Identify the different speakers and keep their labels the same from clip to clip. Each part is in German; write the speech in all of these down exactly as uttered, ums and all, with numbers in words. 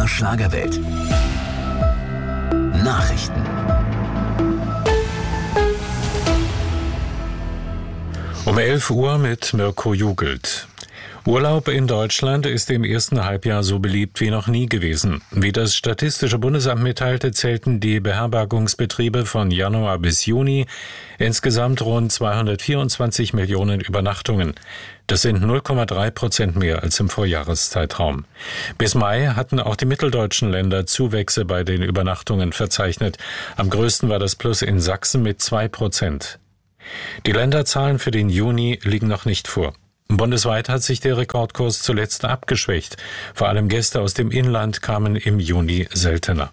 Speaker 1: R Schlagerwelt. Nachrichten.
Speaker 2: Um elf Uhr mit Mirko Jugelt. Urlaub in Deutschland ist im ersten Halbjahr so beliebt wie noch nie gewesen. Wie das Statistische Bundesamt mitteilte, zählten die Beherbergungsbetriebe von Januar bis Juni insgesamt rund zweihundertvierundzwanzig Millionen Übernachtungen. Das sind null Komma drei Prozent mehr als im Vorjahreszeitraum. Bis Mai hatten auch die mitteldeutschen Länder Zuwächse bei den Übernachtungen verzeichnet. Am größten war das Plus in Sachsen mit zwei Prozent. Die Länderzahlen für den Juni liegen noch nicht vor. Bundesweit hat sich der Rekordkurs zuletzt abgeschwächt. Vor allem Gäste aus dem Inland kamen im Juni seltener.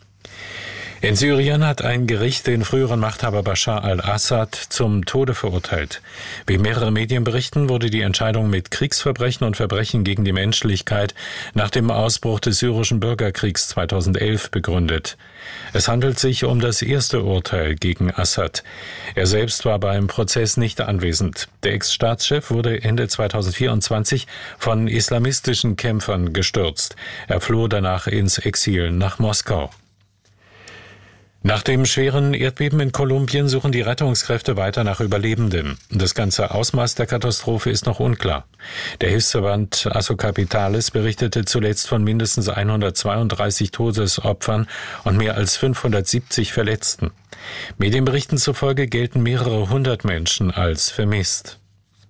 Speaker 2: In Syrien hat ein Gericht den früheren Machthaber Bashar al-Assad zum Tode verurteilt. Wie mehrere Medien berichten, wurde die Entscheidung mit Kriegsverbrechen und Verbrechen gegen die Menschlichkeit nach dem Ausbruch des syrischen Bürgerkriegs zweitausendelf begründet. Es handelt sich um das erste Urteil gegen Assad. Er selbst war beim Prozess nicht anwesend. Der Ex-Staatschef wurde Ende zweitausendvierundzwanzig von islamistischen Kämpfern gestürzt. Er floh danach ins Exil nach Moskau. Nach dem schweren Erdbeben in Kolumbien suchen die Rettungskräfte weiter nach Überlebenden. Das ganze Ausmaß der Katastrophe ist noch unklar. Der Hilfsverband Asocapitales berichtete zuletzt von mindestens hundertzweiunddreißig Todesopfern und mehr als fünfhundertsiebzig Verletzten. Medienberichten zufolge gelten mehrere hundert Menschen als vermisst.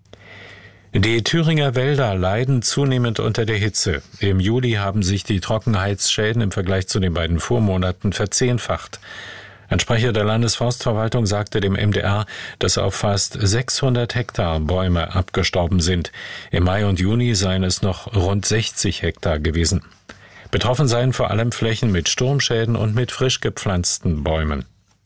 Speaker 2: Die Thüringer Wälder leiden zunehmend unter der Hitze. Im Juli haben sich die Trockenheitsschäden im Vergleich zu den beiden Vormonaten verzehnfacht. Ein Sprecher der Landesforstverwaltung sagte dem M D R, dass auf fast sechshundert Hektar Bäume abgestorben sind. Im Mai und Juni seien es noch rund sechzig Hektar gewesen. Betroffen seien vor allem Flächen mit Sturmschäden und mit frisch gepflanzten Bäumen.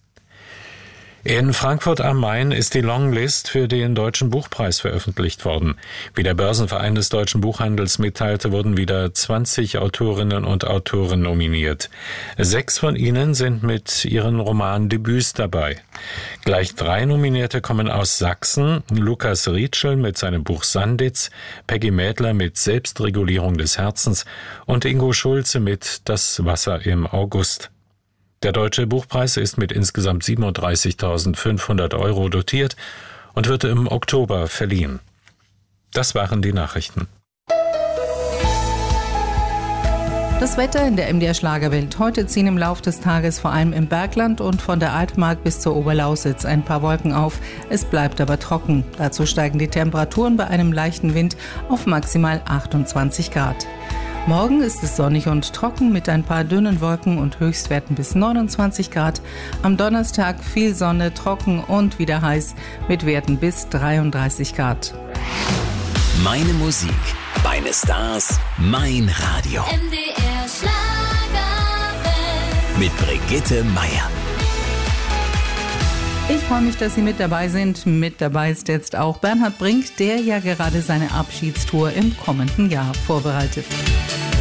Speaker 2: In Frankfurt am Main ist die Longlist für den Deutschen Buchpreis veröffentlicht worden. Wie der Börsenverein des deutschen Buchhandels mitteilte, wurden wieder zwanzig Autorinnen und Autoren nominiert. Sechs von ihnen sind mit ihren Romandebüts dabei. Gleich drei Nominierte kommen aus Sachsen: Lukas Rietschel mit seinem Buch Sanditz, Peggy Mädler mit Selbstregulierung des Herzens und Ingo Schulze mit Das Wasser im August. Der Deutsche Buchpreis ist mit insgesamt siebenunddreißigtausendfünfhundert Euro dotiert und wird im Oktober verliehen. Das waren die Nachrichten.
Speaker 3: Das Wetter in der M D R Schlagerwelt. Heute ziehen im Laufe des Tages vor allem im Bergland und von der Altmark bis zur Oberlausitz ein paar Wolken auf. Es bleibt aber trocken. Dazu steigen die Temperaturen bei einem leichten Wind auf maximal achtundzwanzig Grad. Morgen ist es sonnig und trocken mit ein paar dünnen Wolken und Höchstwerten bis neunundzwanzig Grad. Am Donnerstag viel Sonne, trocken und wieder heiß mit Werten bis dreiunddreißig Grad.
Speaker 1: Meine Musik, meine Stars, mein Radio.
Speaker 4: M D R Schlagerwelt.
Speaker 1: Mit Brigitte Meier.
Speaker 3: Ich freue mich, dass Sie mit dabei sind. Mit dabei ist jetzt auch Bernhard Brink, der ja gerade seine Abschiedstour im kommenden Jahr vorbereitet.